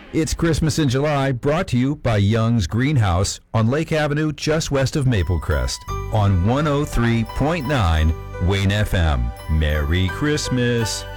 It's Christmas in July, brought to you by Young's Greenhouse on Lake Avenue, just west of Maple Crest, on 103.9 Wayne FM. Merry Christmas.